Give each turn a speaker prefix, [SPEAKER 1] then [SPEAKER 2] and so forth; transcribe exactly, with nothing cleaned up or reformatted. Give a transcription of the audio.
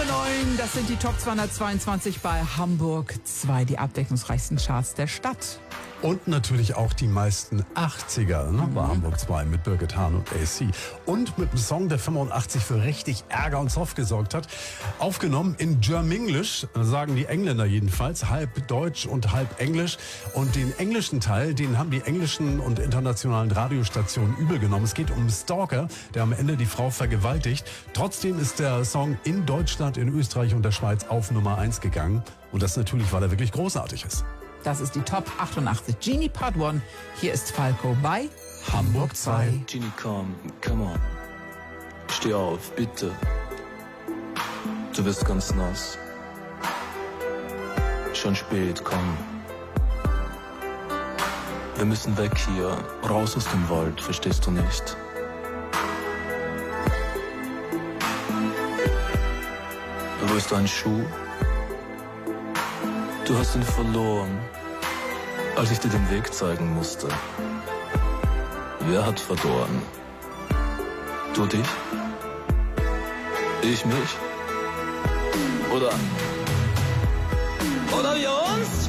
[SPEAKER 1] Nummer neun, das sind die Top zweihundertzweiundzwanzig bei Hamburg zwei, die abwechslungsreichsten Charts der Stadt.
[SPEAKER 2] Und natürlich auch die meisten achtziger, ne, bei Hamburg zwei mit Birgit Hahn und A C. Und mit einem Song, der fünfundachtzig für richtig Ärger und Zoff gesorgt hat. Aufgenommen in Germanglish, sagen die Engländer jedenfalls, halb Deutsch und halb Englisch. Und den englischen Teil, den haben die englischen und internationalen Radiostationen übel genommen. Es geht um Stalker, der am Ende die Frau vergewaltigt. Trotzdem ist der Song in Deutschland, in Österreich und der Schweiz auf Nummer eins gegangen. Und das natürlich, weil er wirklich großartig ist.
[SPEAKER 1] Das ist die Top achtundachtzig. Genie Part eins. Hier ist Falco bei Hamburg zwei.
[SPEAKER 3] Genie, komm, come on. Steh auf, bitte. Du bist ganz nass. Schon spät, komm. Wir müssen weg hier, raus aus dem Wald, verstehst du nicht? Wo ist dein Schuh? Du hast ihn verloren, als ich dir den Weg zeigen musste. Wer hat verloren? Du dich? Ich mich? Oder? Oder wir uns?